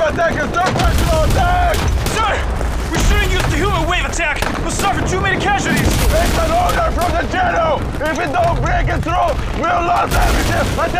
attack! Start personal attack! Sir! We shouldn't use the human wave attack! We'll suffer too many casualties! It's an order from the general! If we don't break it through, we'll lose everything! Attack!